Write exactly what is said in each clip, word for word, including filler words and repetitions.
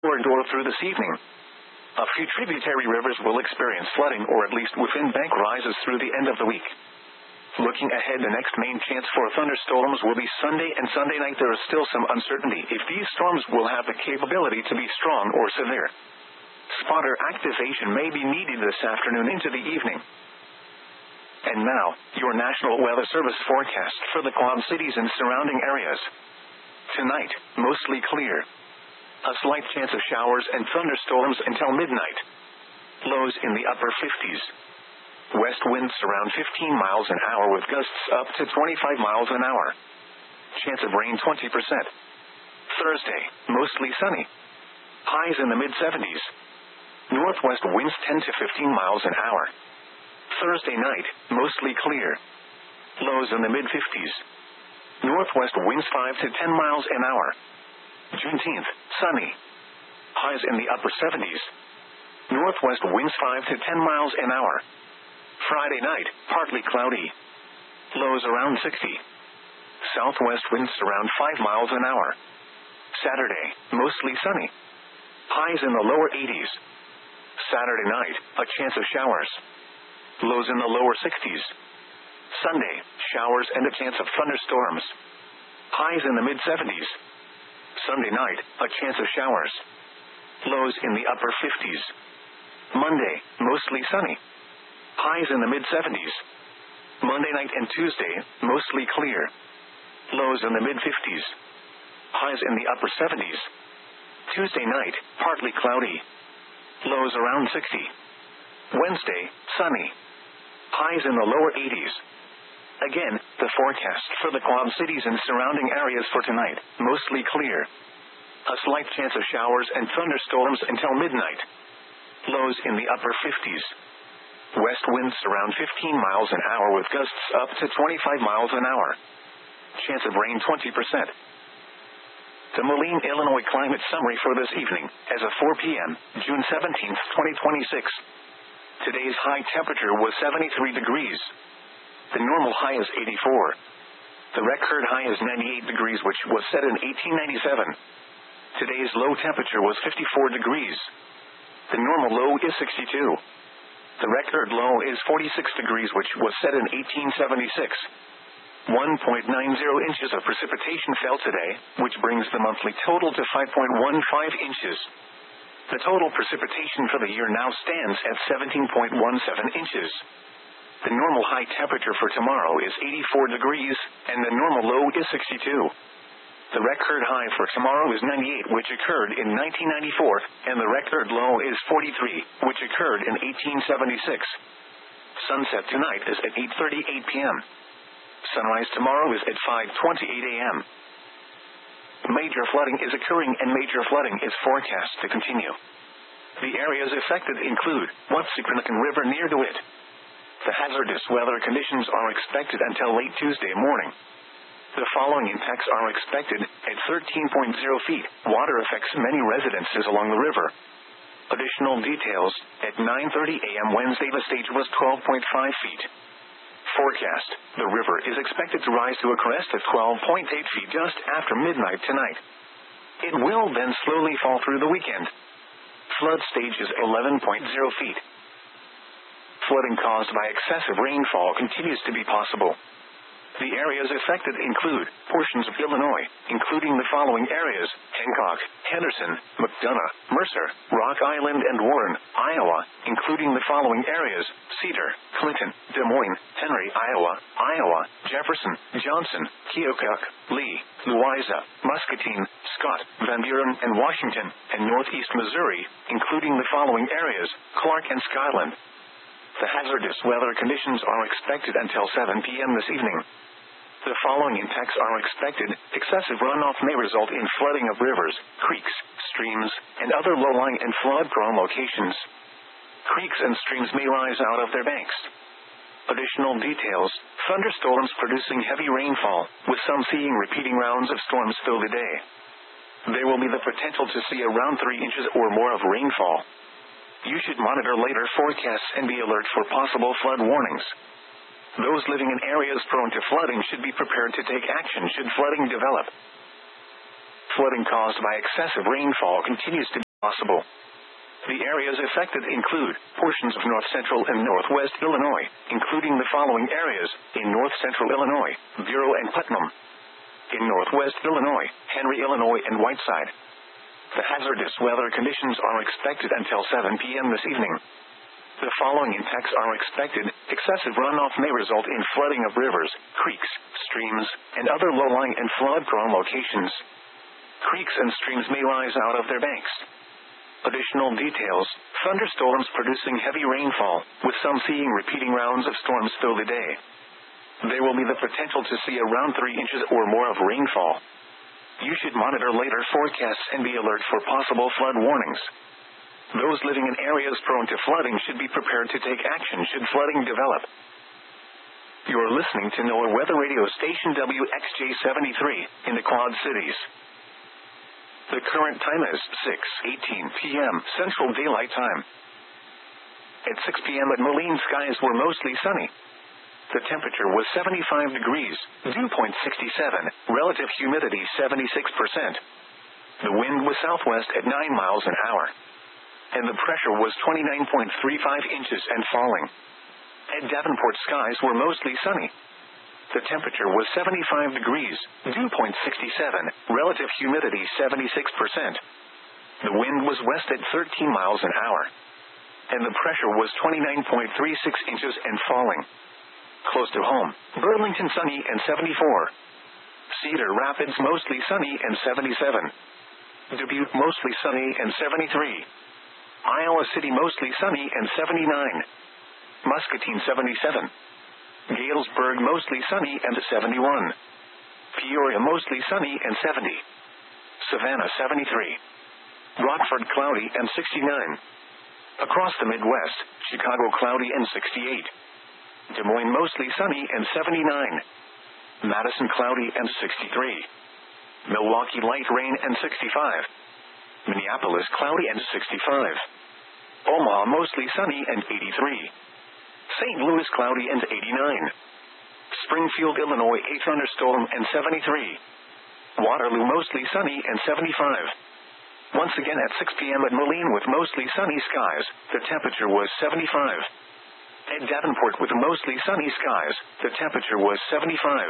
corridor through this evening. A few tributary rivers will experience flooding or at least within bank rises through the end of the week. Looking ahead, the next main chance for thunderstorms will be Sunday and Sunday night. There is still some uncertainty if these storms will have the capability to be strong or severe. Spotter activation may be needed this afternoon into the evening. And now, your National Weather Service forecast for the Quad Cities and surrounding areas. Tonight, mostly clear. A slight chance of showers and thunderstorms until midnight. Lows in the upper fifties. West winds around fifteen miles an hour with gusts up to twenty-five miles an hour. Chance of rain twenty percent. Thursday, mostly sunny. Highs in the mid-seventies. Northwest winds ten to fifteen miles an hour. Thursday night, mostly clear. Lows in the mid-fifties. Northwest winds five to ten miles an hour. Juneteenth, sunny. Highs in the upper seventies. Northwest winds five to ten miles an hour. Friday night, partly cloudy. Lows around sixty. Southwest winds around five miles an hour. Saturday, mostly sunny. Highs in the lower eighties. Saturday night, a chance of showers. Lows in the lower sixties. Sunday, showers and a chance of thunderstorms. Highs in the mid-seventies. Sunday night, a chance of showers. Lows in the upper fifties. Monday, mostly sunny. Highs in the mid-seventies. Monday night and Tuesday, mostly clear. Lows in the mid-fifties. Highs in the upper seventies. Tuesday night, partly cloudy. Lows around sixty. Wednesday, sunny. Highs in the lower eighties. Again, the forecast for the Quad Cities and surrounding areas for tonight, mostly clear. A slight chance of showers and thunderstorms until midnight. Lows in the upper fifties. West winds around fifteen miles an hour with gusts up to twenty-five miles an hour. Chance of rain twenty percent. The Moline, Illinois climate summary for this evening, as of four p.m., June seventeenth, twenty twenty-six. Today's high temperature was seventy-three degrees. The normal high is eighty-four. The record high is ninety-eight degrees, which was set in eighteen ninety-seven. Today's low temperature was fifty-four degrees. The normal low is sixty-two. The record low is forty-six degrees, which was set in eighteen seventy-six. one point nine zero inches of precipitation fell today, which brings the monthly total to five point one five inches. The total precipitation for the year now stands at seventeen point one seven inches. The normal high temperature for tomorrow is eighty-four degrees, and the normal low is sixty-two. The record high for tomorrow is ninety-eight, which occurred in nineteen ninety-four, and the record low is forty-three, which occurred in eighteen seventy-six. Sunset tonight is at eight thirty-eight p.m. Sunrise tomorrow is at five twenty-eight a.m. Major flooding is occurring, and major flooding is forecast to continue. The areas affected include Watsupenican River near DeWitt. The hazardous weather conditions are expected until late Tuesday morning. The following impacts are expected at thirteen point zero feet. Water affects many residences along the river. Additional details, at nine thirty a.m. Wednesday the stage was twelve point five feet. Forecast, the river is expected to rise to a crest of twelve point eight feet just after midnight tonight. It will then slowly fall through the weekend. Flood stage is eleven point zero feet. Flooding caused by excessive rainfall continues to be possible. The areas affected include portions of Illinois, including the following areas: Hancock, Henderson, McDonough, Mercer, Rock Island, and Warren, Iowa, including the following areas: Cedar, Clinton, Des Moines, Henry, Iowa, Iowa, Jefferson, Johnson, Keokuk, Lee, Louisa, Muscatine, Scott, Van Buren, and Washington, and Northeast Missouri, including the following areas: Clark and Skyland. The hazardous weather conditions are expected until seven p.m. this evening. The following impacts are expected. Excessive runoff may result in flooding of rivers, creeks, streams, and other low-lying and flood-prone locations. Creeks and streams may rise out of their banks. Additional details: thunderstorms producing heavy rainfall, with some seeing repeating rounds of storms through the day. There will be the potential to see around three inches or more of rainfall. You should monitor later forecasts and be alert for possible flood warnings. Those living in areas prone to flooding should be prepared to take action should flooding develop. Flooding caused by excessive rainfall continues to possible. The areas affected include portions of north central and northwest Illinois, including the following areas: in north central Illinois, Vero and Putnam; in northwest Illinois, Henry, Illinois, and Whiteside. The hazardous weather conditions are expected until seven p.m. this evening. The following impacts are expected: excessive runoff may result in flooding of rivers, creeks, streams, and other low-lying and flood-prone locations. Creeks and streams may rise out of their banks. Additional details: thunderstorms producing heavy rainfall, with some seeing repeating rounds of storms through the day. There will be the potential to see around three inches or more of rainfall. You should monitor later forecasts and be alert for possible flood warnings. Those living in areas prone to flooding should be prepared to take action should flooding develop. You are listening to NOAA Weather Radio Station W X J seventy-three in the Quad Cities. The current time is six eighteen p.m. Central Daylight Time. At six p.m. at Moline, skies were mostly sunny. The temperature was seventy-five degrees, dew point sixty-seven, relative humidity seventy-six percent. The wind was southwest at nine miles an hour. And the pressure was twenty-nine point three five inches and falling. At Davenport, skies were mostly sunny. The temperature was seventy-five degrees, dew point sixty-seven, relative humidity seventy-six percent. The wind was west at thirteen miles an hour. And the pressure was twenty-nine point three six inches and falling. Close to home, Burlington sunny and seventy-four. Cedar Rapids mostly sunny and seventy-seven. Dubuque mostly sunny and seventy-three. Iowa City mostly sunny and seventy-nine. Muscatine seventy-seven. Galesburg mostly sunny and seventy-one. Peoria mostly sunny and seventy. Savannah seventy-three. Rockford cloudy and sixty-nine. Across the Midwest, Chicago cloudy and sixty-eight. Des Moines mostly sunny and seventy-nine. Madison cloudy and sixty-three. Milwaukee light rain and sixty-five. Minneapolis cloudy and sixty-five. Omaha mostly sunny and eighty-three. Saint Louis cloudy and eighty-nine. Springfield, Illinois a thunderstorm and seventy-three. Waterloo mostly sunny and seventy-five. Once again at six p.m. at Moline with mostly sunny skies, the temperature was seventy-five. At Davenport with mostly sunny skies, the temperature was seventy-five.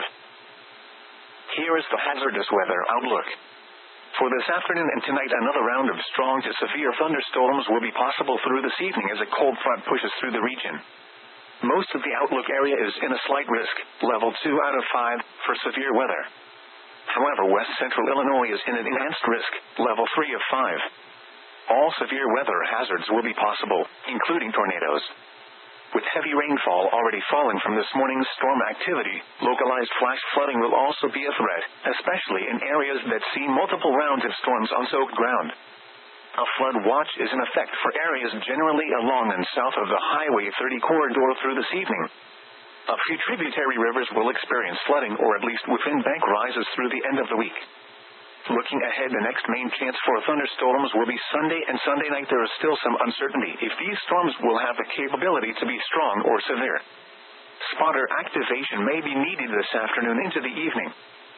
Here is the hazardous weather outlook. For this afternoon and tonight, another round of strong to severe thunderstorms will be possible through this evening as a cold front pushes through the region. Most of the outlook area is in a slight risk, level two out of five, for severe weather. However, west central Illinois is in an enhanced risk, level three of five. All severe weather hazards will be possible, including tornadoes. With heavy rainfall already falling from this morning's storm activity, localized flash flooding will also be a threat, especially in areas that see multiple rounds of storms on soaked ground. A flood watch is in effect for areas generally along and south of the Highway thirty corridor through this evening. A few tributary rivers will experience flooding or at least within bank rises through the end of the week. Looking ahead, the next main chance for thunderstorms will be Sunday and Sunday night. There is still some uncertainty if these storms will have the capability to be strong or severe. Spotter activation may be needed this afternoon into the evening.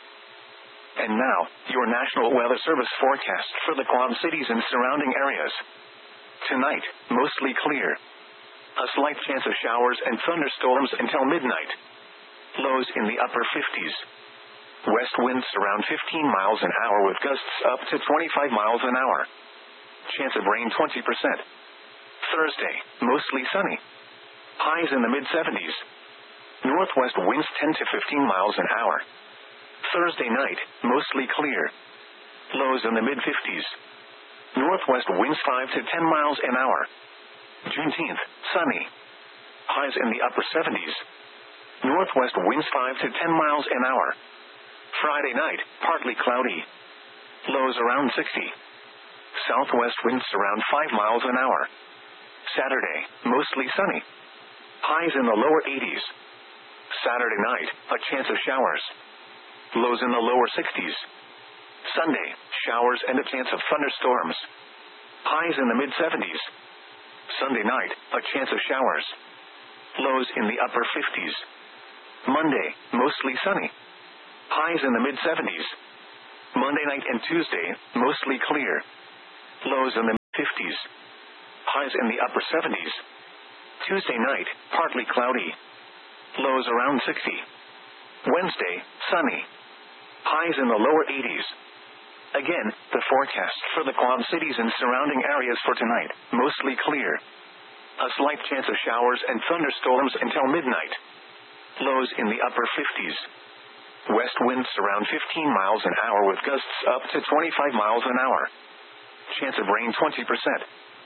And now, your National Weather Service forecast for the Quad Cities and surrounding areas. Tonight, mostly clear. A slight chance of showers and thunderstorms until midnight. Lows in the upper fifties. West winds around fifteen miles an hour with gusts up to twenty-five miles an hour. Chance of rain twenty percent. Thursday, mostly sunny. Highs in the mid-seventies. Northwest winds ten to fifteen miles an hour. Thursday night, mostly clear. Lows in the mid-fifties. Northwest winds five to ten miles an hour. Juneteenth, sunny. Highs in the upper seventies. Northwest winds five to ten miles an hour. Friday night, partly cloudy. Lows around sixty. Southwest winds around five miles an hour. Saturday, mostly sunny. Highs in the lower eighties. Saturday night, a chance of showers. Lows in the lower sixties. Sunday, showers and a chance of thunderstorms. Highs in the mid-seventies. Sunday night, a chance of showers. Lows in the upper fifties. Monday, mostly sunny. Highs in the mid-seventies. Monday night and Tuesday, mostly clear. Lows in the fifties. Highs in the upper seventies. Tuesday night, partly cloudy. Lows around sixty. Wednesday, sunny. Highs in the lower eighties. Again, the forecast for the Quad Cities and surrounding areas for tonight, mostly clear. A slight chance of showers and thunderstorms until midnight. Lows in the upper fifties. West winds around fifteen miles an hour with gusts up to twenty-five miles an hour. Chance of rain twenty percent.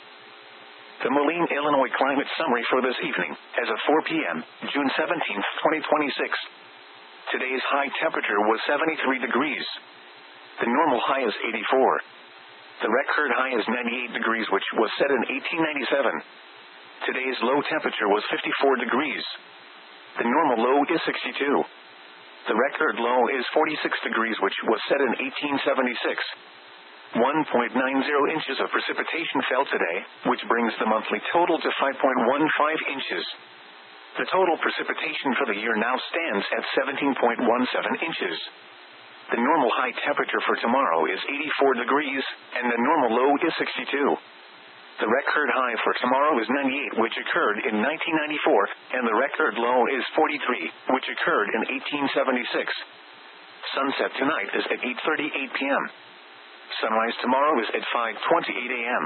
The Moline, Illinois climate summary for this evening, as of four p.m., June seventeenth, twenty twenty-six. Today's high temperature was seventy-three degrees. The normal high is eighty-four. The record high is ninety-eight degrees, which was set in eighteen ninety-seven. Today's low temperature was fifty-four degrees. The normal low is sixty-two. The record low is forty-six degrees, which was set in eighteen seventy-six. one point nine zero inches of precipitation fell today, which brings the monthly total to five point one five inches. The total precipitation for the year now stands at seventeen point one seven inches. The normal high temperature for tomorrow is eighty-four degrees, and the normal low is sixty-two. The record high for tomorrow is ninety-eight, which occurred in nineteen ninety-four, and the record low is forty-three, which occurred in eighteen seventy-six. Sunset tonight is at eight thirty-eight p.m. Sunrise tomorrow is at five twenty-eight a.m.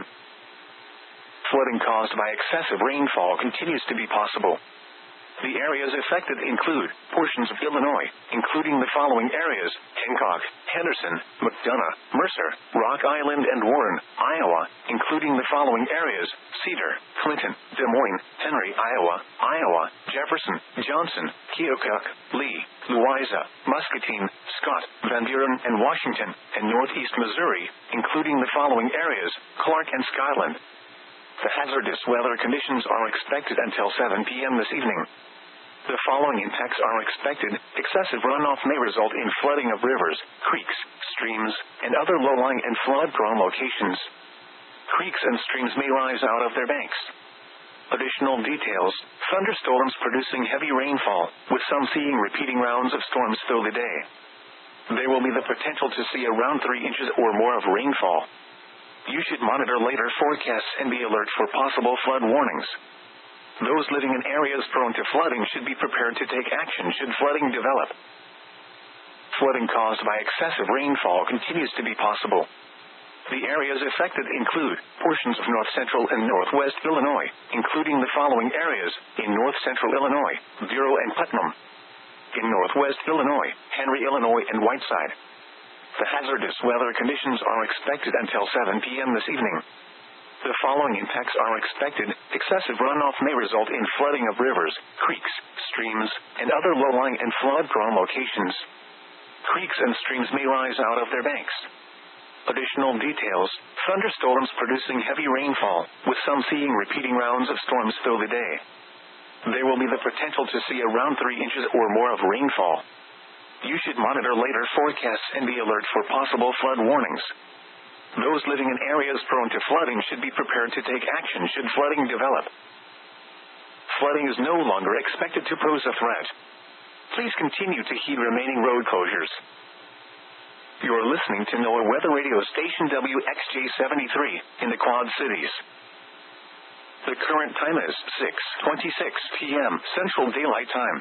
Flooding caused by excessive rainfall continues to be possible. The areas affected include portions of Illinois, including the following areas: Hancock, Henderson, McDonough, Mercer, Rock Island, and Warren, Iowa, including the following areas: Cedar, Clinton, Des Moines, Henry, Iowa, Iowa, Jefferson, Johnson, Keokuk, Lee, Louisa, Muscatine, Scott, Van Buren, and Washington, and Northeast Missouri, including the following areas: Clark and Skyland. The hazardous weather conditions are expected until seven p.m. this evening. The following impacts are expected. Excessive runoff may result in flooding of rivers, creeks, streams, and other low-lying and flood-prone locations. Creeks and streams may rise out of their banks. Additional details: thunderstorms producing heavy rainfall, with some seeing repeating rounds of storms through the day. There will be the potential to see around three inches or more of rainfall. You should monitor later forecasts and be alert for possible flood warnings. Those living in areas prone to flooding should be prepared to take action should flooding develop. Flooding caused by excessive rainfall continues to be possible. The areas affected include portions of north central and northwest Illinois, including the following areas: in north central Illinois, Bureau and Putnam; in northwest Illinois, Henry, Illinois, and Whiteside. The hazardous weather conditions are expected until seven p.m. this evening. The following impacts are expected. Excessive runoff may result in flooding of rivers, creeks, streams, and other low-lying and flood-prone locations. Creeks and streams may rise out of their banks. Additional details: thunderstorms producing heavy rainfall, with some seeing repeating rounds of storms through the day. There will be the potential to see around three inches or more of rainfall. You should monitor later forecasts and be alert for possible flood warnings. Those living in areas prone to flooding should be prepared to take action should flooding develop. Flooding is no longer expected to pose a threat. Please continue to heed remaining road closures. You are listening to NOAA Weather Radio Station W X J seventy-three in the Quad Cities. The current time is six twenty-six p.m. Central Daylight Time.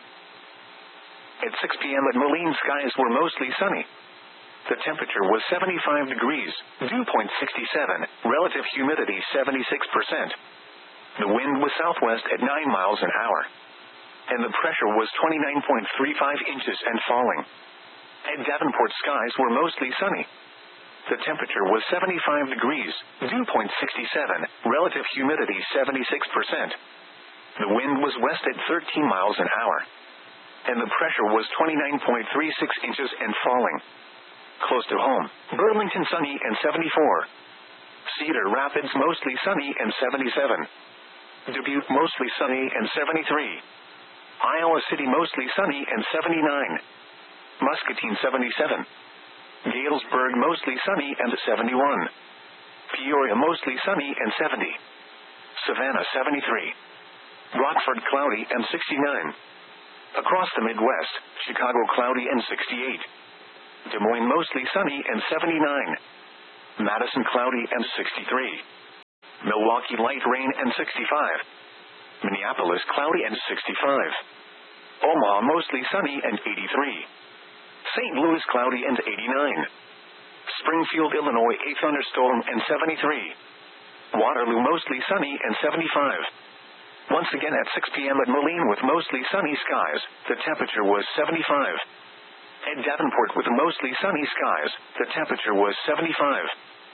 At six p.m. at Moline, skies were mostly sunny. The temperature was seventy-five degrees, dew point sixty-seven, relative humidity seventy-six percent. The wind was southwest at nine miles an hour. And the pressure was twenty-nine point three five inches and falling. At Davenport, skies were mostly sunny. The temperature was seventy-five degrees, dew point sixty-seven, relative humidity seventy-six percent. The wind was west at thirteen miles an hour. And the pressure was twenty-nine point three six inches and falling. Close to home, Burlington sunny and seventy-four. Cedar Rapids mostly sunny and seventy-seven. Dubuque mostly sunny and seventy-three. Iowa City mostly sunny and seventy-nine. Muscatine seventy-seven. Galesburg mostly sunny and seventy-one. Peoria mostly sunny and seventy. Savannah seventy-three. Rockford cloudy and sixty-nine. Across the Midwest, Chicago cloudy and sixty-eight. Des Moines mostly sunny and seventy-nine. Madison cloudy and sixty-three. Milwaukee, light rain and sixty-five. Minneapolis, cloudy and sixty-five. Omaha, mostly sunny and eighty-three. Saint Louis, cloudy and eighty-nine. Springfield, Illinois, a thunderstorm and seventy-three. Waterloo, mostly sunny and seventy-five. Once again at six p.m. at Moline with mostly sunny skies, the temperature was seventy-five. At Davenport with mostly sunny skies, the temperature was seventy-five.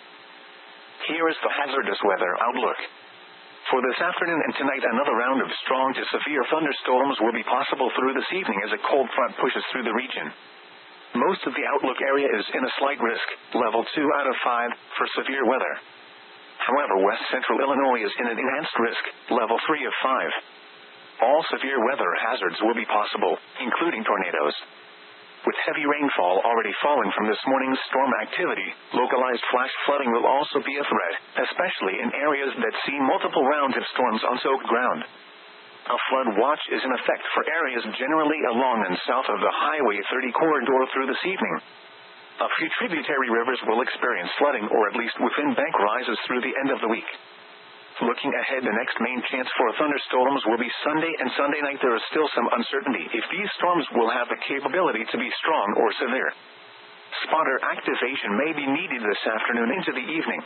Here is the hazardous weather outlook. For this afternoon and tonight, another round of strong to severe thunderstorms will be possible through this evening as a cold front pushes through the region. Most of the outlook area is in a slight risk, level two out of five, for severe weather. However, west central Illinois is in an enhanced risk, level three of five. All severe weather hazards will be possible, including tornadoes. With heavy rainfall already falling from this morning's storm activity, localized flash flooding will also be a threat, especially in areas that see multiple rounds of storms on soaked ground. A flood watch is in effect for areas generally along and south of the Highway thirty corridor through this evening. A few tributary rivers will experience flooding or at least within bank rises through the end of the week. Looking ahead, the next main chance for thunderstorms will be Sunday and Sunday night. There is still some uncertainty if these storms will have the capability to be strong or severe. Spotter activation may be needed this afternoon into the evening.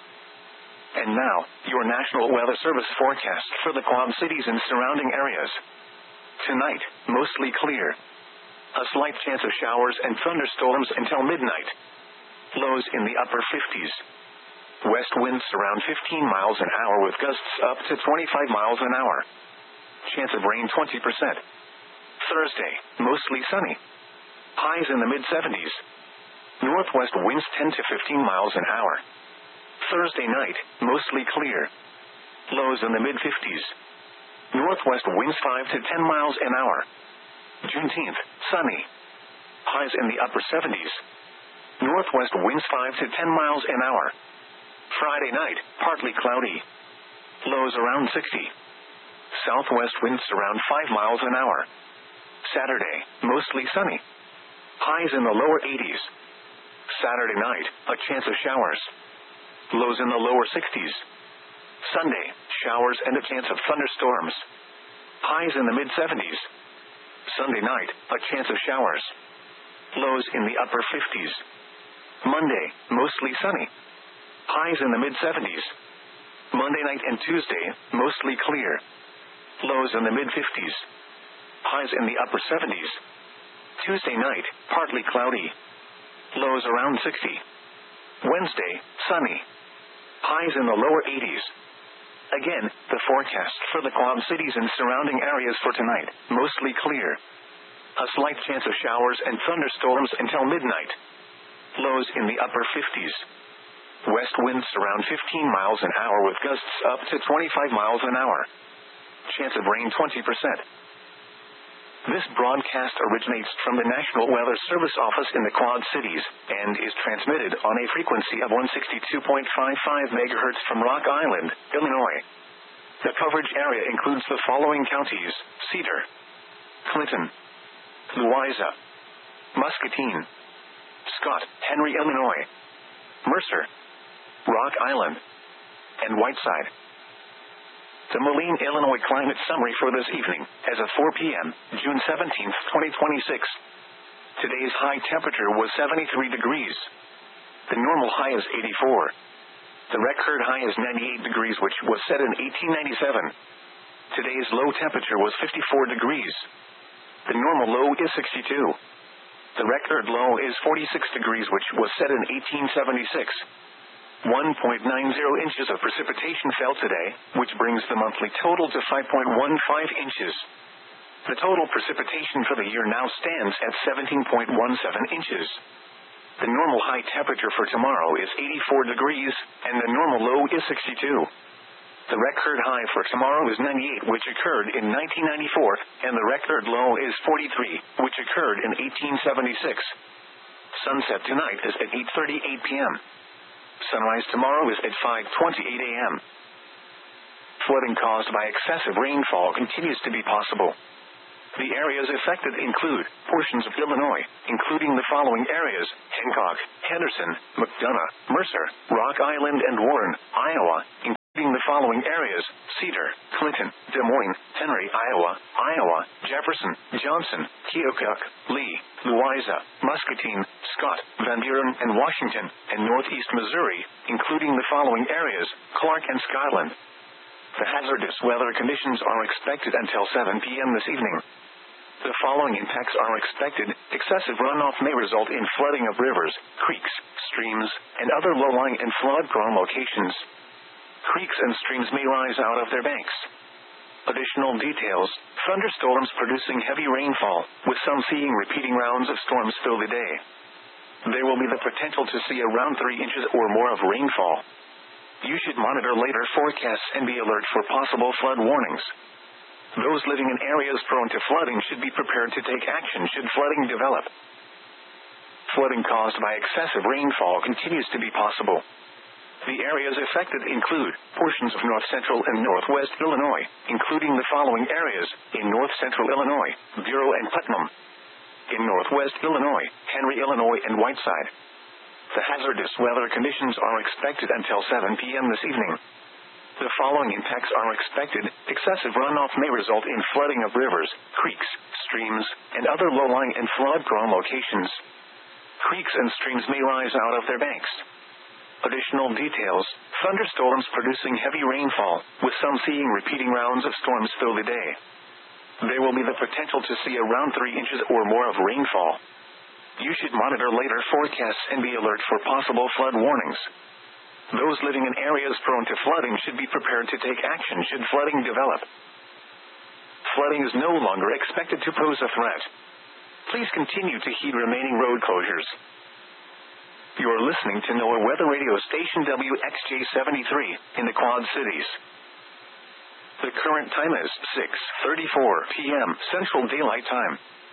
And now, your National Weather Service forecast for the Quad Cities and surrounding areas. Tonight, mostly clear. A slight chance of showers and thunderstorms until midnight. Lows in the upper fifties. West winds around fifteen miles an hour with gusts up to twenty-five miles an hour. Chance of rain twenty percent. Thursday, mostly sunny. Highs in the mid-seventies. Northwest winds ten to fifteen miles an hour. Thursday night, mostly clear. Lows in the mid-fifties. Northwest winds five to ten miles an hour. Juneteenth, sunny. Highs in the upper seventies. Northwest winds five to ten miles an hour. Friday night, partly cloudy. Lows around sixty. Southwest winds around five miles an hour. Saturday, mostly sunny. Highs in the lower eighties. Saturday night, a chance of showers. Lows in the lower sixties. Sunday, showers and a chance of thunderstorms. Highs in the mid-seventies. Sunday night, a chance of showers. Lows in the upper fifties. Monday, mostly sunny. Highs in the mid-seventies. Monday night and Tuesday, mostly clear. Lows in the mid-fifties. Highs in the upper seventies. Tuesday night, partly cloudy. Lows around sixty. Wednesday, sunny. Highs in the lower eighties. Again, the forecast for the Quad Cities and surrounding areas for tonight, mostly clear. A slight chance of showers and thunderstorms until midnight. Lows in the upper fifties. West winds around fifteen miles an hour with gusts up to twenty-five miles an hour. Chance of rain twenty percent. This broadcast originates from the National Weather Service office in the Quad Cities and is transmitted on a frequency of one sixty-two point five five megahertz from Rock Island, Illinois. The coverage area includes the following counties: Cedar, Clinton, Louisa, Muscatine, Scott, Henry, Illinois, Mercer, Rock Island, and Whiteside. The Moline, Illinois climate summary for this evening, as of four p.m., June seventeenth, twenty twenty-six. Today's high temperature was seventy-three degrees. The normal high is eighty-four. The record high is ninety-eight degrees, which was set in eighteen ninety-seven. Today's low temperature was fifty-four degrees. The normal low is sixty-two. The record low is forty-six degrees, which was set in eighteen seventy-six. one point nine zero inches of precipitation fell today, which brings the monthly total to five point one five inches. The total precipitation for the year now stands at seventeen point one seven inches. The normal high temperature for tomorrow is eighty-four degrees, and the normal low is sixty-two. The record high for tomorrow is ninety-eight, which occurred in nineteen ninety-four, and the record low is forty-three, which occurred in eighteen seventy-six. Sunset tonight is at eight thirty-eight p.m. Sunrise tomorrow is at five twenty-eight a.m. Flooding caused by excessive rainfall continues to be possible. The areas affected include portions of Illinois, including the following areas: Hancock, Henderson, McDonough, Mercer, Rock Island, and Warren, Iowa, including the following areas: Cedar, Clinton, Des Moines, Henry, Iowa, Iowa, Jefferson, Johnson, Keokuk, Lee, Louisa, Muscatine, Scott, Van Buren, and Washington, and northeast Missouri, including the following areas: Clark and Skyland. The hazardous weather conditions are expected until seven p.m. this evening. The following impacts are expected. Excessive runoff may result in flooding of rivers, creeks, streams, and other low-lying and flood-prone locations. Creeks and streams may rise out of their banks. Additional details: thunderstorms producing heavy rainfall, with some seeing repeating rounds of storms through the day. There will be the potential to see around three inches or more of rainfall. You should monitor later forecasts and be alert for possible flood warnings. Those living in areas prone to flooding should be prepared to take action should flooding develop. Flooding caused by excessive rainfall continues to be possible. The areas affected include portions of north central and northwest Illinois, including the following areas: in north central Illinois, Bureau and Putnam; in northwest Illinois, Henry, Illinois, and Whiteside. The hazardous weather conditions are expected until seven p.m. this evening. The following impacts are expected. Excessive runoff may result in flooding of rivers, creeks, streams, and other low-lying and flood-prone locations. Creeks and streams may rise out of their banks. Additional details: thunderstorms producing heavy rainfall, with some seeing repeating rounds of storms through the day. There will be the potential to see around three inches or more of rainfall. You should monitor later forecasts and be alert for possible flood warnings. Those living in areas prone to flooding should be prepared to take action should flooding develop. Flooding is no longer expected to pose a threat. Please continue to heed remaining road closures. You are listening to NOAA Weather Radio Station W X J seventy-three in the Quad Cities. The current time is six thirty-four p.m. Central Daylight Time.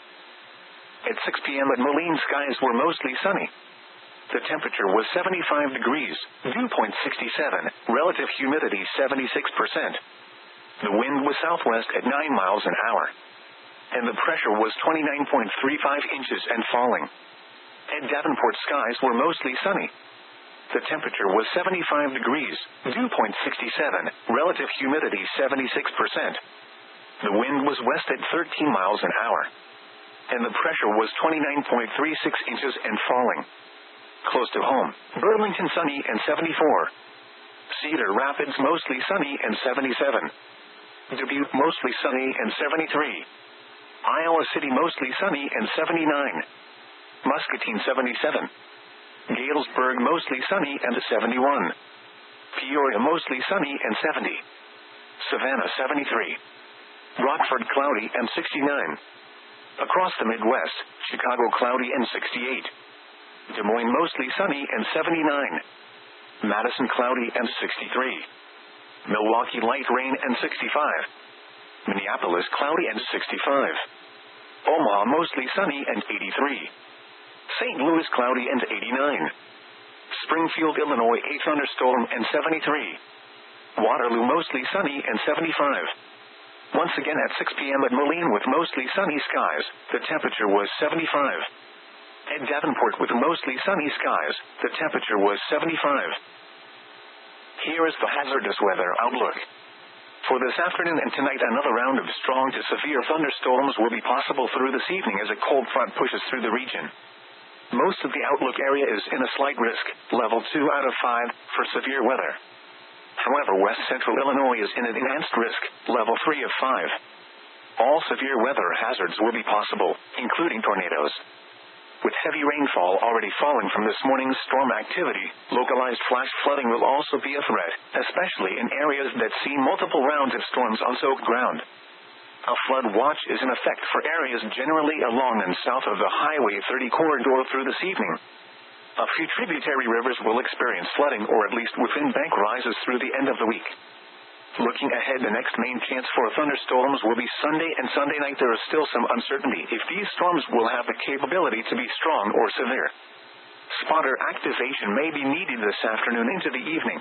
At six p.m. at Moline, skies were mostly sunny. The temperature was seventy-five degrees, dew point sixty-seven, relative humidity seventy-six percent. The wind was southwest at nine miles an hour. And the pressure was twenty-nine point three five inches and falling. At Davenport, skies were mostly sunny. The temperature was seventy-five degrees, dew point sixty-seven, relative humidity seventy-six percent. The wind was west at thirteen miles an hour. And the pressure was twenty-nine point three six inches and falling. Close to home, Burlington sunny and seventy-four. Cedar Rapids mostly sunny and seventy-seven. Dubuque mostly sunny and seventy-three. Iowa City mostly sunny and seventy-nine. Muscatine seventy-seven. Galesburg mostly sunny and seventy-one. Peoria mostly sunny and seventy. Savannah seventy-three. Rockford cloudy and sixty-nine. Across the Midwest, Chicago cloudy and sixty-eight. Des Moines mostly sunny and seventy-nine. Madison cloudy and sixty-three. Milwaukee light rain and sixty-five. Minneapolis cloudy and sixty-five. Omaha mostly sunny and eighty-three. Saint Louis cloudy and eighty-nine. Springfield, Illinois a thunderstorm and seventy-three. Waterloo mostly sunny and seventy-five. Once again at six p.m. at Moline with mostly sunny skies, the temperature was seventy-five. At Davenport with mostly sunny skies, the temperature was seventy-five. Here is the hazardous weather outlook. For this afternoon and tonight, another round of strong to severe thunderstorms will be possible through this evening as a cold front pushes through the region. Most of the outlook area is in a slight risk, level two out of five, for severe weather. However, west central Illinois is in an enhanced risk, level three of five. All severe weather hazards will be possible, including tornadoes. With heavy rainfall already falling from this morning's storm activity, localized flash flooding will also be a threat, especially in areas that see multiple rounds of storms on soaked ground. A flood watch is in effect for areas generally along and south of the Highway thirty corridor through this evening. A few tributary rivers will experience flooding or at least within bank rises through the end of the week. Looking ahead, the next main chance for thunderstorms will be Sunday and Sunday night. There is still some uncertainty if these storms will have the capability to be strong or severe. Spotter activation may be needed this afternoon into the evening.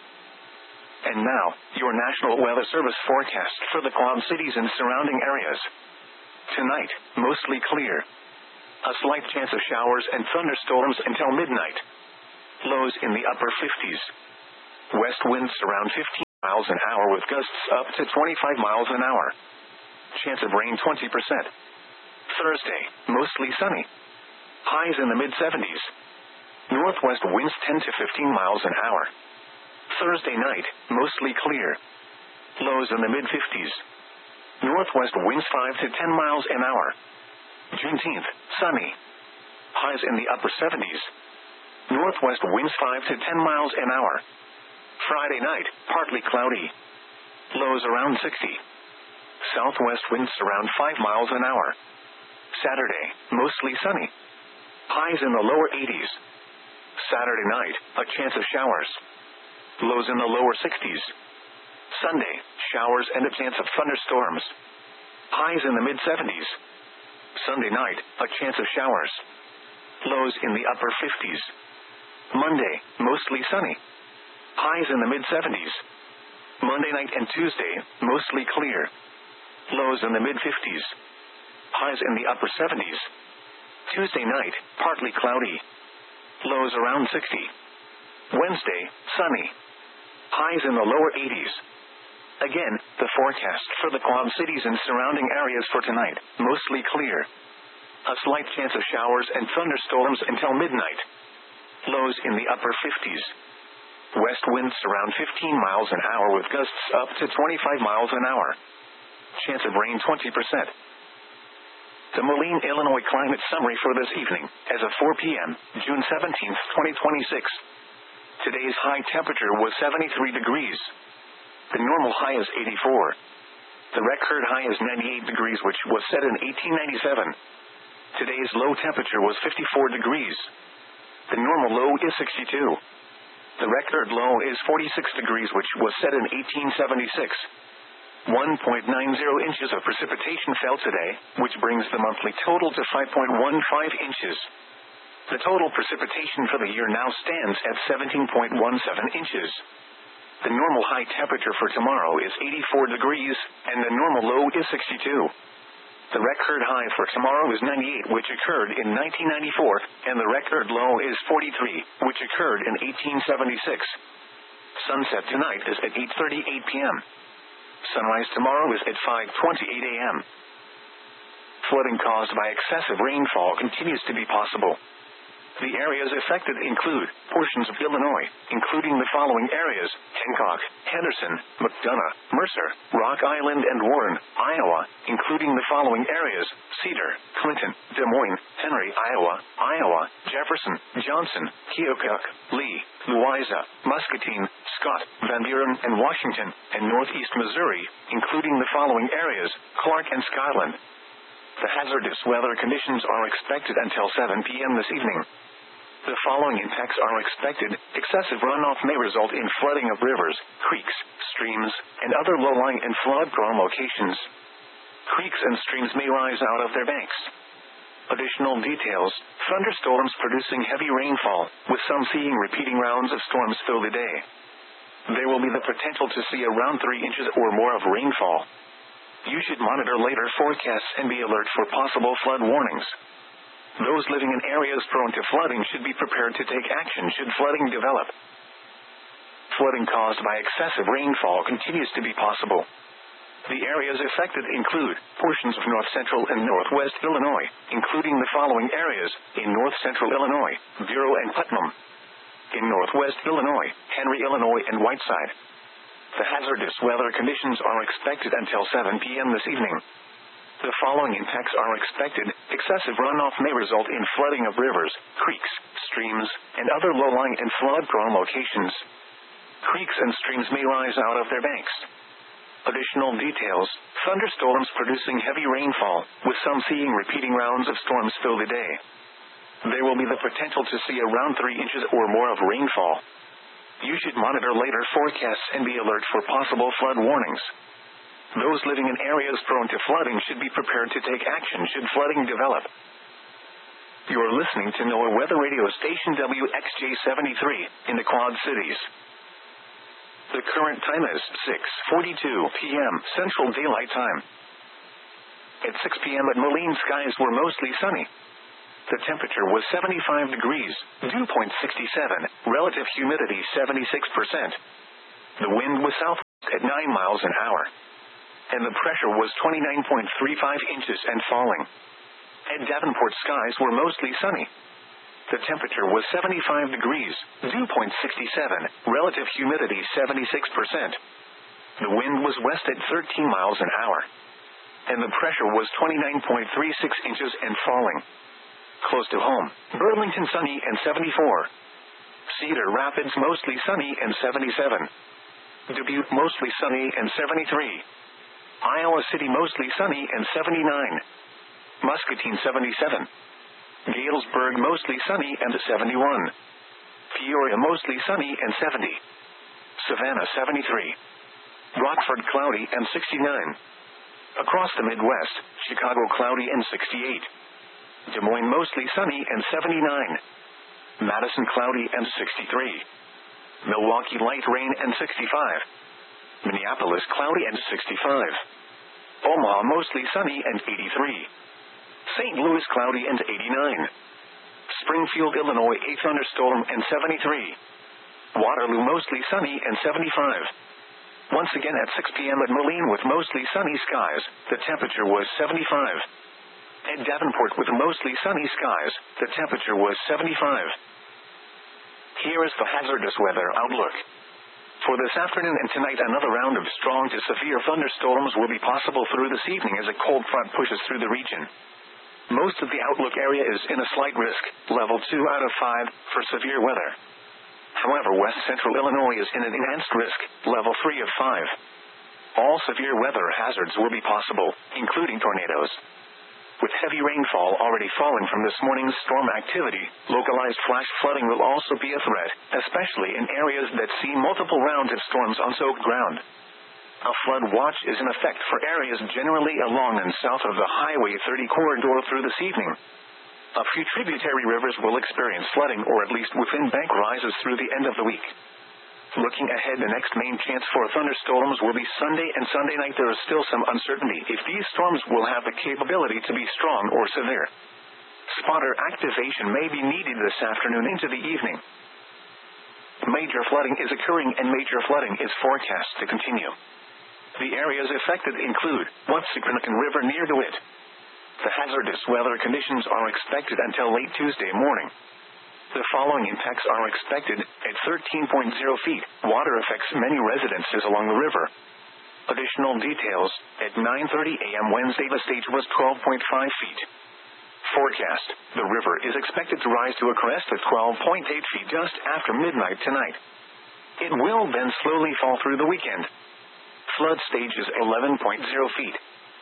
And now, your National Weather Service forecast for the Quad Cities and surrounding areas. Tonight, mostly clear. A slight chance of showers and thunderstorms until midnight. Lows in the upper fifties. West winds around fifteen. miles an hour with gusts up to twenty-five miles an hour. Chance of rain twenty percent. Thursday, mostly sunny. Highs in the mid seventies. Northwest winds ten to fifteen miles an hour. Thursday night, mostly clear. Lows in the mid fifties. Northwest winds five to ten miles an hour. Juneteenth, sunny. Highs in the upper seventies. Northwest winds five to ten miles an hour. Friday night, partly cloudy. Lows around sixty. Southwest winds around five miles an hour. Saturday, mostly sunny. Highs in the lower eighties. Saturday night, a chance of showers. Lows in the lower sixties. Sunday, showers and a chance of thunderstorms. Highs in the mid seventies. Sunday night, a chance of showers. Lows in the upper fifties. Monday, mostly sunny. Highs in the mid seventies. Monday night and Tuesday, mostly clear. Lows in the mid fifties. Highs in the upper seventies. Tuesday night, partly cloudy. Lows around sixty. Wednesday, sunny. Highs in the lower eighties. Again, the forecast for the Quad Cities and surrounding areas for tonight, mostly clear. A slight chance of showers and thunderstorms until midnight. Lows in the upper fifties. West winds around fifteen miles an hour with gusts up to twenty-five miles an hour. Chance of rain twenty percent. The Moline, Illinois climate summary for this evening, as of four p.m., June seventeenth, twenty twenty-six. Today's high temperature was seventy-three degrees. The normal high is eighty-four. The record high is ninety-eight degrees, which was set in eighteen ninety-seven. Today's low temperature was fifty-four degrees. The normal low is sixty-two. The record low is forty-six degrees, which was set in eighteen seventy-six. one point nine zero inches of precipitation fell today, which brings the monthly total to five point one five inches. The total precipitation for the year now stands at seventeen point one seven inches. The normal high temperature for tomorrow is eighty-four degrees, and the normal low is sixty-two. The record high for tomorrow is ninety-eight, which occurred in nineteen ninety-four, and the record low is forty-three, which occurred in eighteen seventy-six. Sunset tonight is at eight thirty-eight p.m. Sunrise tomorrow is at five twenty-eight a.m. Flooding caused by excessive rainfall continues to be possible. The areas affected include portions of Illinois, including the following areas: Hancock, Henderson, McDonough, Mercer, Rock Island, and Warren, Iowa, including the following areas: Cedar, Clinton, Des Moines, Henry, Iowa, Iowa, Jefferson, Johnson, Keokuk, Lee, Louisa, Muscatine, Scott, Van Buren, and Washington, and Northeast Missouri, including the following areas: Clark and Scotland. The hazardous weather conditions are expected until seven p.m. this evening. The following impacts are expected: excessive runoff may result in flooding of rivers, creeks, streams, and other low-lying and flood-prone locations. Creeks and streams may rise out of their banks. Additional details: thunderstorms producing heavy rainfall, with some seeing repeating rounds of storms through the day. There will be the potential to see around three inches or more of rainfall. You should monitor later forecasts and be alert for possible flood warnings. Those living in areas prone to flooding should be prepared to take action should flooding develop. Flooding caused by excessive rainfall continues to be possible. The areas affected include portions of north central and northwest Illinois, including the following areas: in north central Illinois, Bureau and Putnam; in northwest Illinois, Henry, Illinois, and Whiteside. The hazardous weather conditions are expected until seven p.m. this evening. The following impacts are expected: excessive runoff may result in flooding of rivers, creeks, streams, and other low-lying and flood-prone locations. Creeks and streams may rise out of their banks. Additional details: thunderstorms producing heavy rainfall, with some seeing repeating rounds of storms through the day. There will be the potential to see around three inches or more of rainfall. You should monitor later forecasts and be alert for possible flood warnings. Those living in areas prone to flooding should be prepared to take action should flooding develop. You are listening to NOAA Weather Radio Station W X J seventy-three in the Quad Cities. The current time is six forty-two p.m. Central Daylight Time. At six p.m. at Moline, skies were mostly sunny. The temperature was seventy-five degrees, dew point sixty-seven, relative humidity seventy-six percent. The wind was south. at nine miles an hour. And the pressure was twenty-nine point three five inches and falling. At Davenport, skies were mostly sunny. The temperature was seventy-five degrees, dew point sixty-seven, relative humidity seventy-six percent. The wind was west at thirteen miles an hour. And the pressure was twenty-nine point three six inches and falling. Close to home, Burlington sunny and seventy-four. Cedar Rapids mostly sunny and seventy-seven. Dubuque mostly sunny and seventy-three. Iowa City mostly sunny and seventy-nine. Muscatine seventy-seven. Galesburg mostly sunny and seventy-one. Peoria mostly sunny and seventy. Savannah seventy-three. Rockford cloudy and sixty-nine. Across the Midwest, Chicago cloudy and sixty-eight. Des Moines mostly sunny and seventy-nine. Madison cloudy and sixty-three. Milwaukee light rain and sixty-five. Minneapolis cloudy and sixty-five. Omaha mostly sunny and eighty-three. Saint Louis cloudy and eighty-nine. Springfield, Illinois a thunderstorm and seventy-three. Waterloo mostly sunny and seventy-five. Once again at six p.m. at Moline with mostly sunny skies, the temperature was seventy-five. At Davenport with mostly sunny skies, the temperature was seventy-five. Here is the hazardous weather outlook. For this afternoon and tonight, another round of strong to severe thunderstorms will be possible through this evening as a cold front pushes through the region. Most of the outlook area is in a slight risk, level two out of five, for severe weather. However, west central Illinois is in an enhanced risk, level three of five. All severe weather hazards will be possible, including tornadoes. With heavy rainfall already falling from this morning's storm activity, localized flash flooding will also be a threat, especially in areas that see multiple rounds of storms on soaked ground. A flood watch is in effect for areas generally along and south of the Highway thirty corridor through this evening. A few tributary rivers will experience flooding or at least within bank rises through the end of the week. Looking ahead, the next main chance for thunderstorms will be Sunday and Sunday night. There is still some uncertainty if these storms will have the capability to be strong or severe. Spotter activation may be needed this afternoon into the evening. Major flooding is occurring and major flooding is forecast to continue. The areas affected include Watsicanacan River near DeWitt. The hazardous weather conditions are expected until late Tuesday morning. The following impacts are expected at thirteen point zero feet. Water affects many residences along the river. Additional details, at nine thirty a.m. Wednesday the stage was twelve point five feet. Forecast, the river is expected to rise to a crest of twelve point eight feet just after midnight tonight. It will then slowly fall through the weekend. Flood stage is eleven point zero feet.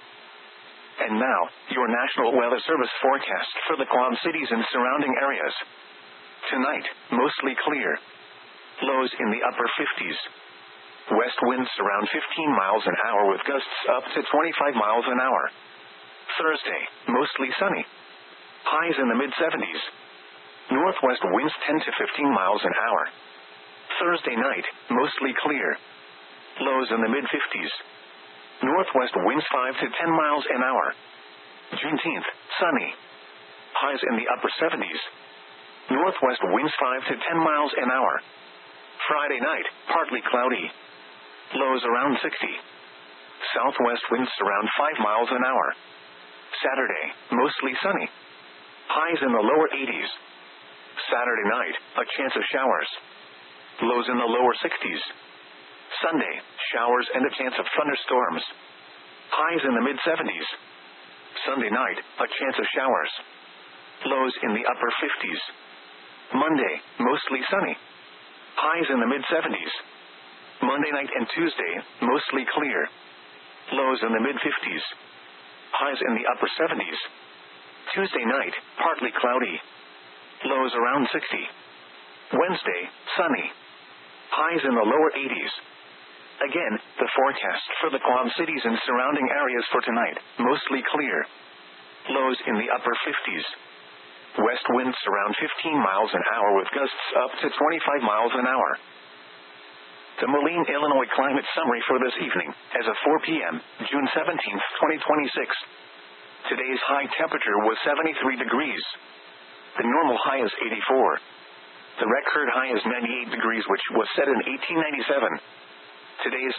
And now, your National Weather Service forecast for the Quad Cities and surrounding areas. Tonight, mostly clear. Lows in the upper fifties. West winds around fifteen miles an hour with gusts up to twenty-five miles an hour. Thursday, mostly sunny. Highs in the mid-seventies. Northwest winds ten to fifteen miles an hour. Thursday night, mostly clear. Lows in the mid-fifties. Northwest winds five to ten miles an hour. Juneteenth, sunny. Highs in the upper seventies. Northwest winds five to ten miles an hour. Friday night, partly cloudy. Lows around sixty. Southwest winds around five miles an hour. Saturday, mostly sunny. Highs in the lower eighties. Saturday night, a chance of showers. Lows in the lower sixties. Sunday, showers and a chance of thunderstorms. Highs in the mid-seventies. Sunday night, a chance of showers. Lows in the upper fifties. Monday, mostly sunny. Highs in the mid-seventies. Monday night and Tuesday, mostly clear. Lows in the mid-fifties. Highs in the upper seventies. Tuesday night, partly cloudy. Lows around sixty. Wednesday, sunny. Highs in the lower eighties. Again, the forecast for the Quad Cities and surrounding areas for tonight, mostly clear. Lows in the upper fifties. West winds around fifteen miles an hour with gusts up to twenty-five miles an hour. The Moline, Illinois climate summary for this evening, as of four p.m., June seventeenth, twenty twenty-six. Today's high temperature was seventy-three degrees. The normal high is eighty-four. The record high is ninety-eight degrees, which was set in eighteen ninety-seven. Today's low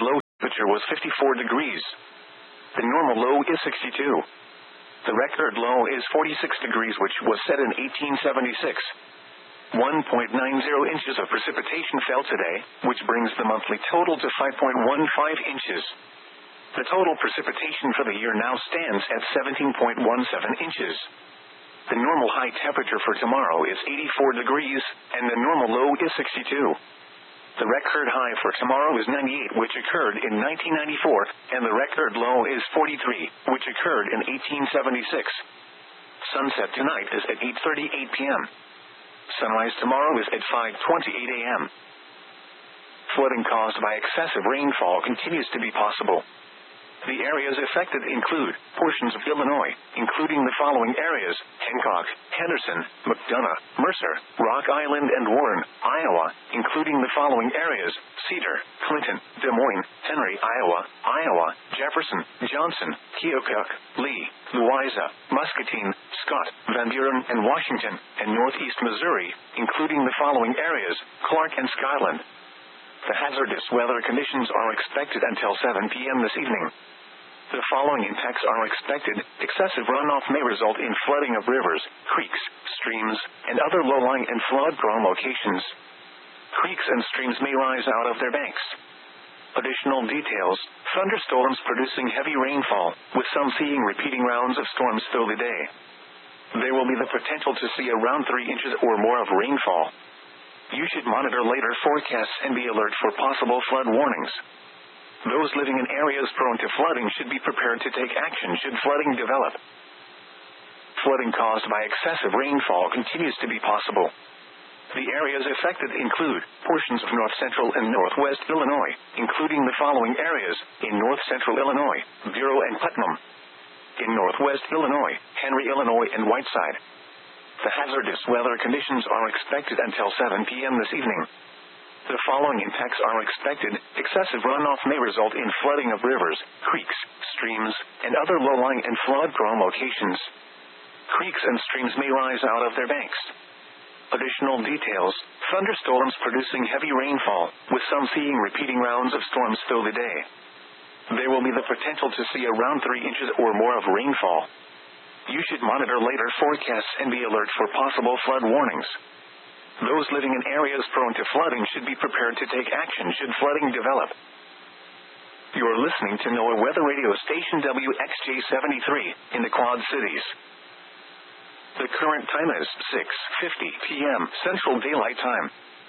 temperature was fifty-four degrees. The normal low is sixty-two. The record low is forty-six degrees, which was set in eighteen seventy-six. one point nine zero inches of precipitation fell today, which brings the monthly total to five point one five inches. The total precipitation for the year now stands at seventeen point one seven inches. The normal high temperature for tomorrow is eighty-four degrees, and the normal low is sixty-two. The record high for tomorrow is ninety-eight, which occurred in nineteen ninety-four, and the record low is forty-three, which occurred in eighteen seventy-six. Sunset tonight is at eight thirty-eight p.m. Sunrise tomorrow is at five twenty-eight a.m. Flooding caused by excessive rainfall continues to be possible. The areas affected include portions of Illinois, including the following areas: Hancock, Henderson, McDonough, Mercer, Rock Island, and Warren, Iowa, including the following areas: Cedar, Clinton, Des Moines, Henry, Iowa, Iowa, Jefferson, Johnson, Keokuk, Lee, Louisa, Muscatine, Scott, Van Buren, and Washington, and Northeast Missouri, including the following areas: Clark and Skyland. The hazardous weather conditions are expected until seven p.m. this evening. The following impacts are expected: excessive runoff may result in flooding of rivers, creeks, streams, and other low-lying and flood-prone locations. Creeks and streams may rise out of their banks. Additional details: thunderstorms producing heavy rainfall, with some seeing repeating rounds of storms through the day. There will be the potential to see around three inches or more of rainfall. You should monitor later forecasts and be alert for possible flood warnings. Those living in areas prone to flooding should be prepared to take action should flooding develop. Flooding caused by excessive rainfall continues to be possible. The areas affected include portions of north central and northwest Illinois, including the following areas: in north central Illinois, Bureau and Putnam; in northwest Illinois, Henry, Illinois, and Whiteside. The hazardous weather conditions are expected until seven p.m. this evening. The following impacts are expected: excessive runoff may result in flooding of rivers, creeks, streams, and other low-lying and flood-prone locations. Creeks and streams may rise out of their banks. Additional details: thunderstorms producing heavy rainfall, with some seeing repeating rounds of storms through the day. There will be the potential to see around three inches or more of rainfall. You should monitor later forecasts and be alert for possible flood warnings. Those living in areas prone to flooding should be prepared to take action should flooding develop. You are listening to NOAA Weather Radio Station W X J seventy-three in the Quad Cities. The current time is six fifty p.m. Central Daylight Time.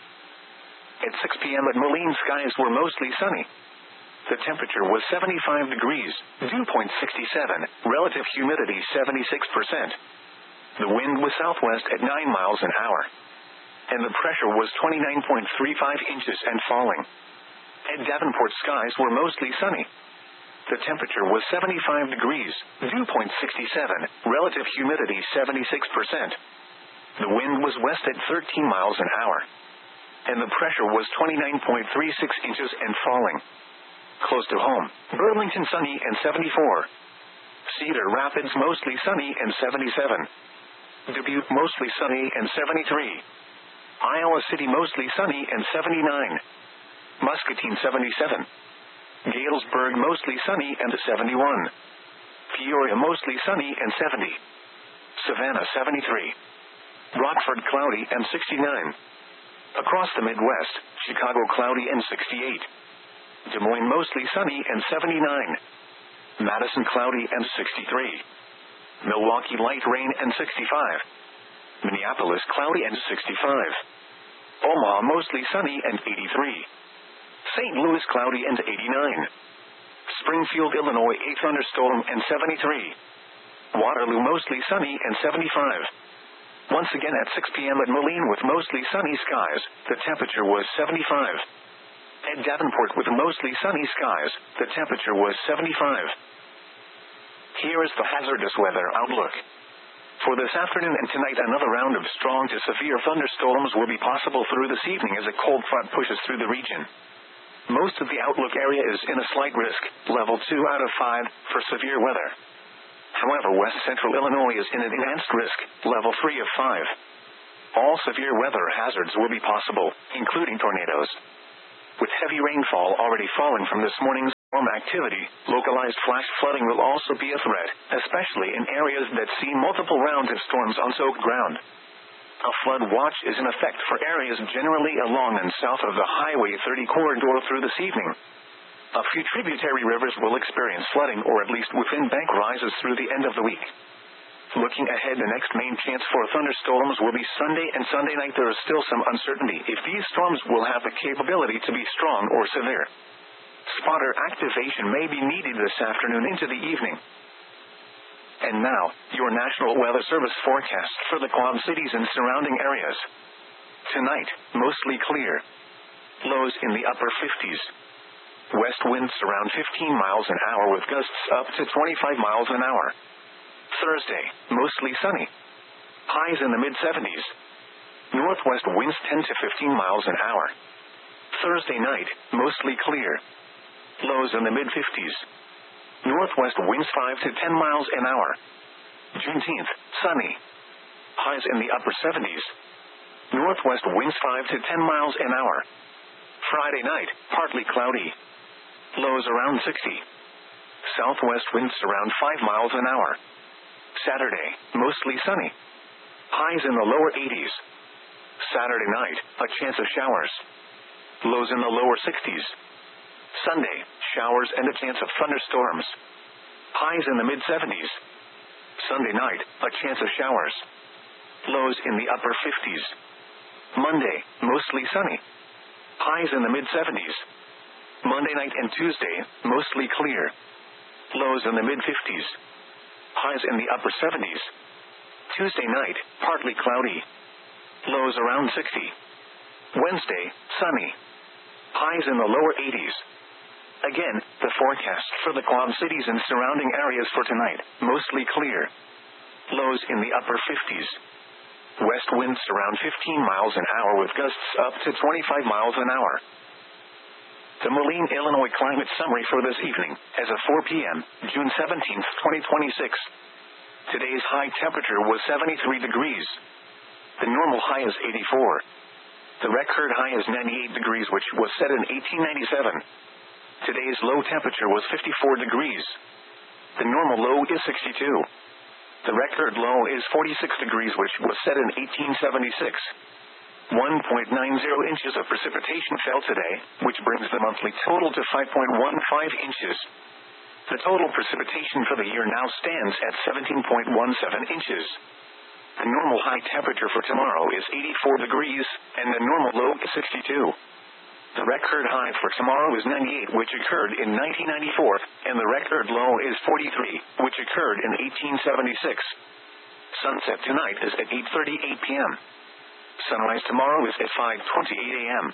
At six p.m. at Moline, skies were mostly sunny. The temperature was seventy-five degrees, dew point sixty-seven, relative humidity seventy-six percent. The wind was southwest at nine miles an hour. And the pressure was twenty-nine point three five inches and falling. At Davenport, skies were mostly sunny. The temperature was seventy-five degrees, dew point sixty-seven, relative humidity seventy-six percent. The wind was west at thirteen miles an hour. And the pressure was twenty-nine point three six inches and falling. Close to home, Burlington sunny and seventy-four. Cedar Rapids mostly sunny and seventy-seven. Dubuque mostly sunny and seventy-three. Iowa City mostly sunny and seventy-nine. Muscatine seventy-seven. Galesburg mostly sunny and seventy-one. Peoria mostly sunny and seventy. Savannah seventy-three. Rockford cloudy and sixty-nine. Across the Midwest, Chicago cloudy and sixty-eight. Des Moines mostly sunny and seventy-nine. Madison cloudy and sixty-three. Milwaukee light rain and sixty-five. Minneapolis cloudy and sixty-five. Omaha mostly sunny and eighty-three. Saint Louis cloudy and eighty-nine. Springfield, Illinois a thunderstorm and seventy-three. Waterloo mostly sunny and seventy-five. Once again at six p.m. at Moline with mostly sunny skies, the temperature was seventy-five. At Davenport with mostly sunny skies, the temperature was seventy-five. Here is the hazardous weather outlook. For this afternoon and tonight, another round of strong to severe thunderstorms will be possible through this evening as a cold front pushes through the region. Most of the outlook area is in a slight risk, level two out of five, for severe weather. However, west central Illinois is in an enhanced risk, level three of five. All severe weather hazards will be possible, including tornadoes. With heavy rainfall already falling from this morning's Storm activity, localized flash flooding will also be a threat, especially in areas that see multiple rounds of storms on soaked ground. A flood watch is in effect for areas generally along and south of the Highway thirty corridor through this evening. A few tributary rivers will experience flooding or at least within bank rises through the end of the week. Looking ahead, the next main chance for thunderstorms will be Sunday and Sunday night. There is still some uncertainty if these storms will have the capability to be strong or severe. Spotter activation may be needed this afternoon into the evening. And now, your National Weather Service forecast for the Quad Cities and surrounding areas. Tonight, mostly clear. Lows in the upper fifties. West winds around fifteen miles an hour with gusts up to twenty-five miles an hour. Thursday, mostly sunny. Highs in the mid-seventies. Northwest winds ten to fifteen miles an hour. Thursday night, mostly clear. Lows in the mid-fifties. Northwest winds five to ten miles an hour. Juneteenth, sunny. Highs in the upper seventies. Northwest winds five to ten miles an hour. Friday night, partly cloudy. Lows around sixty. Southwest winds around five miles an hour. Saturday, mostly sunny. Highs in the lower eighties. Saturday night, a chance of showers. Lows in the lower sixties. Sunday, showers and a chance of thunderstorms. Highs in the mid-seventies. Sunday night, a chance of showers. Lows in the upper fifties. Monday, mostly sunny. Highs in the mid-seventies. Monday night and Tuesday, mostly clear. Lows in the mid-fifties. Highs in the upper seventies. Tuesday night, partly cloudy. Lows around sixty. Wednesday, sunny. Highs in the lower eighties. Again, the forecast for the Quad Cities and surrounding areas for tonight, mostly clear. Lows in the upper fifties. West winds around fifteen miles an hour with gusts up to twenty-five miles an hour. The Moline, Illinois Climate Summary for this evening, as of four p.m., June seventeenth, twenty twenty-six. Today's high temperature was seventy-three degrees. The normal high is eighty-four. The record high is ninety-eight degrees, which was set in eighteen ninety-seven. Today's low temperature was fifty-four degrees. The normal low is sixty-two. The record low is forty-six degrees, which was set in eighteen seventy-six. one point nine zero inches of precipitation fell today, which brings the monthly total to five point one five inches. The total precipitation for the year now stands at seventeen point one seven inches. The normal high temperature for tomorrow is eighty-four degrees, and the normal low is sixty-two. The record high for tomorrow is ninety-eight, which occurred in nineteen ninety-four, and the record low is forty-three, which occurred in eighteen seventy-six. Sunset tonight is at eight thirty-eight p.m. Sunrise tomorrow is at five twenty-eight a.m.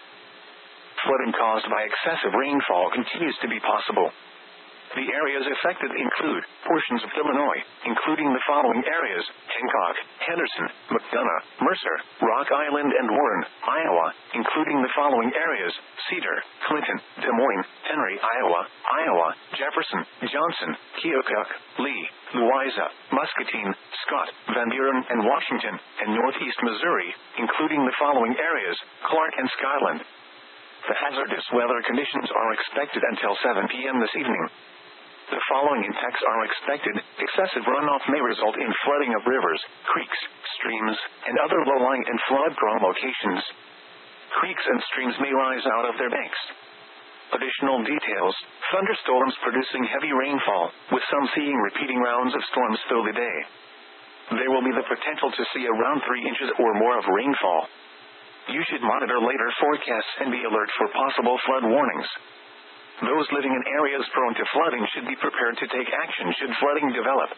Flooding caused by excessive rainfall continues to be possible. The areas affected include portions of Illinois, including the following areas: Hancock, Henderson, McDonough, Mercer, Rock Island, and Warren, Iowa, including the following areas: Cedar, Clinton, Des Moines, Henry, Iowa, Iowa, Jefferson, Johnson, Keokuk, Lee, Louisa, Muscatine, Scott, Van Buren, and Washington, and Northeast Missouri, including the following areas: Clark and Skyland. The hazardous weather conditions are expected until seven p.m. this evening. The following impacts are expected: excessive runoff may result in flooding of rivers, creeks, streams, and other low-lying and flood-prone locations. Creeks and streams may rise out of their banks. Additional details: thunderstorms producing heavy rainfall, with some seeing repeating rounds of storms through the day. There will be the potential to see around three inches or more of rainfall. You should monitor later forecasts and be alert for possible flood warnings. Those living in areas prone to flooding should be prepared to take action should flooding develop.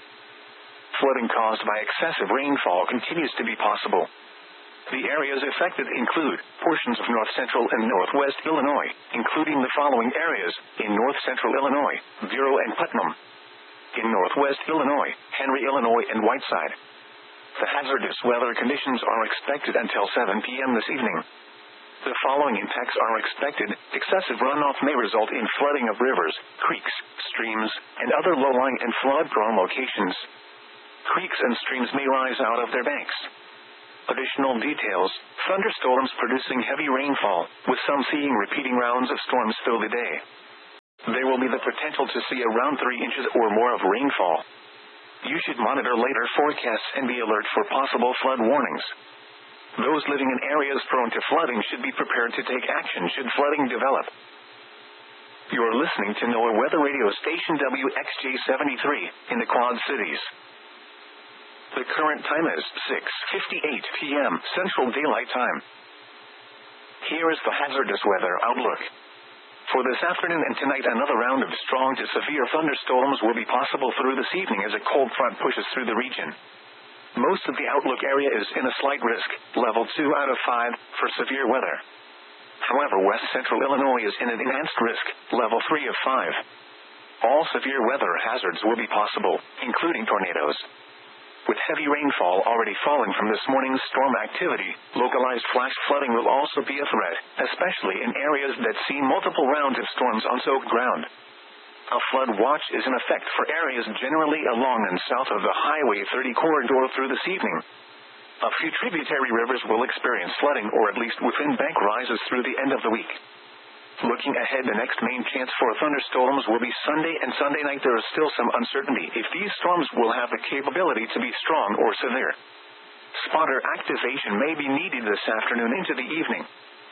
Flooding caused by excessive rainfall continues to be possible. The areas affected include portions of north central and northwest Illinois, including the following areas: in north central Illinois, Bureau and Putnam; in northwest Illinois, Henry, Illinois, and Whiteside. The hazardous weather conditions are expected until seven p.m. this evening. The following impacts are expected: excessive runoff may result in flooding of rivers, creeks, streams, and other low-lying and flood-prone locations. Creeks and streams may rise out of their banks. Additional details: thunderstorms producing heavy rainfall, with some seeing repeating rounds of storms through the day. will be the potential to see around three inches or more of rainfall. You should monitor later forecasts and be alert for possible flood warnings. Those living in areas prone to flooding should be prepared to take action should flooding develop. You are listening to NOAA Weather Radio Station W X J seventy-three in the Quad Cities. The current time is six fifty-eight p.m. Central Daylight Time. Here is the hazardous weather outlook. For this afternoon and tonight, another round of strong to severe thunderstorms will be possible through this evening as a cold front pushes through the region. Most of the outlook area is in a slight risk, level two out of five, for severe weather. However, west central Illinois is in an enhanced risk, level three of five. All severe weather hazards will be possible, including tornadoes. With heavy rainfall already falling from this morning's storm activity, localized flash flooding will also be a threat, especially in areas that see multiple rounds of storms on soaked ground. A flood watch is in effect for areas generally along and south of the Highway thirty corridor through this evening. A few tributary rivers will experience flooding or at least within bank rises through the end of the week. Looking ahead, the next main chance for thunderstorms will be Sunday and Sunday night. There is still some uncertainty if these storms will have the capability to be strong or severe. Spotter activation may be needed this afternoon into the evening.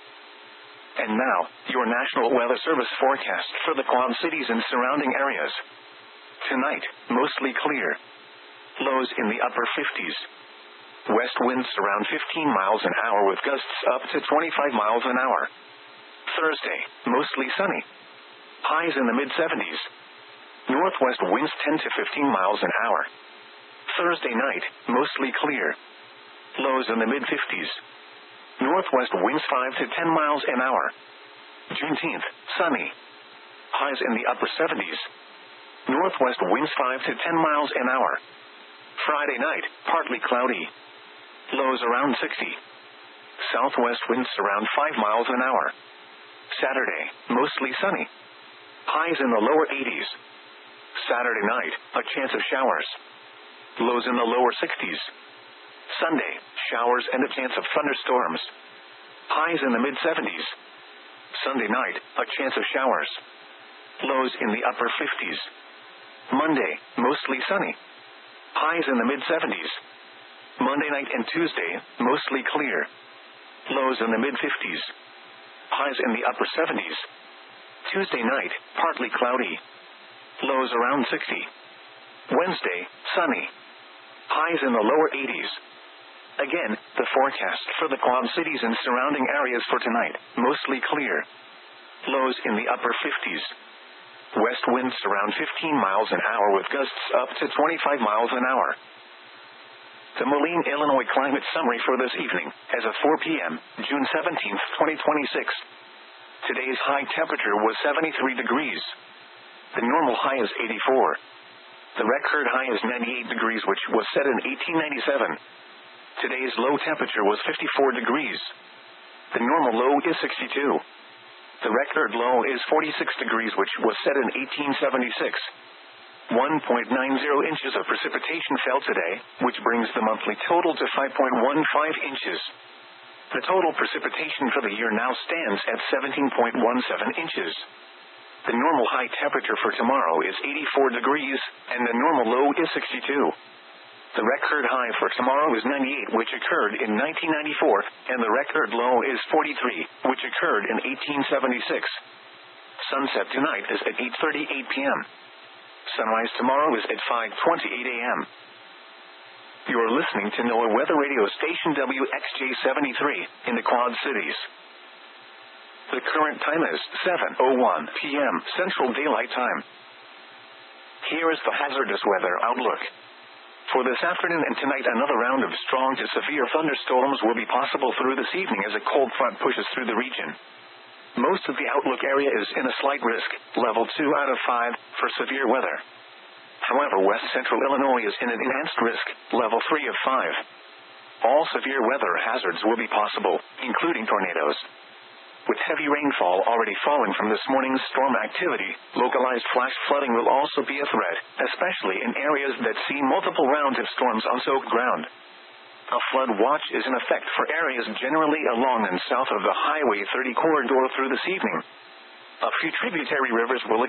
And now, your National Weather Service forecast for the Quad Cities and surrounding areas. Tonight, mostly clear. Lows in the upper fifties. West winds around fifteen miles an hour with gusts up to twenty-five miles an hour. Thursday, mostly sunny. Highs in the mid-seventies. Northwest winds ten to fifteen miles an hour. Thursday night, mostly clear. Lows in the mid-fifties. Northwest winds five to ten miles an hour. Juneteenth, sunny. Highs in the upper seventies. Northwest winds five to ten miles an hour. Friday night, partly cloudy. Lows around sixty. Southwest winds around five miles an hour. Saturday, mostly sunny. Highs in the lower eighties. Saturday night, a chance of showers. Lows in the lower sixties. Sunday, showers and a chance of thunderstorms. Highs in the mid-seventies. Sunday night, a chance of showers. Lows in the upper fifties. Monday, mostly sunny. Highs in the mid-seventies. Monday night and Tuesday, mostly clear. Lows in the mid-fifties. Highs in the upper seventies. Tuesday night, partly cloudy. Lows around sixty. Wednesday, sunny. Highs in the lower eighties. Again, the forecast for the Quad Cities and surrounding areas for tonight, mostly clear. Lows in the upper fifties. West winds around fifteen miles an hour with gusts up to twenty-five miles an hour. The Moline, Illinois Climate Summary for this evening, as of four p.m., June seventeenth, twenty twenty-six. Today's high temperature was seventy-three degrees. The normal high is eighty-four. The record high is ninety-eight degrees, which was set in eighteen ninety-seven. Today's low temperature was fifty-four degrees. The normal low is sixty-two. The record low is forty-six degrees, which was set in eighteen seventy-six. one point nine zero inches of precipitation fell today, which brings the monthly total to five point one five inches. The total precipitation for the year now stands at seventeen point one seven inches. The normal high temperature for tomorrow is eighty-four degrees, and the normal low is sixty-two. The record high for tomorrow is ninety-eight, which occurred in nineteen ninety-four, and the record low is forty-three, which occurred in eighteen seventy-six. Sunset tonight is at eight thirty-eight p.m. Sunrise tomorrow is at five twenty-eight a.m. You are listening to NOAA Weather Radio Station W X J seventy-three in the Quad Cities. The current time is seven oh one p.m. Central Daylight Time. Here is the hazardous weather outlook. For this afternoon and tonight, another round of strong to severe thunderstorms will be possible through this evening as a cold front pushes through the region. Most of the outlook area is in a slight risk, level two out of five, for severe weather. However, west central Illinois is in an enhanced risk, level three of five. All severe weather hazards will be possible, including tornadoes. With heavy rainfall already falling from this morning's storm activity, localized flash flooding will also be a threat, especially in areas that see multiple rounds of storms on soaked ground. A flood watch is in effect for areas generally along and south of the Highway thirty corridor through this evening. A few tributary rivers will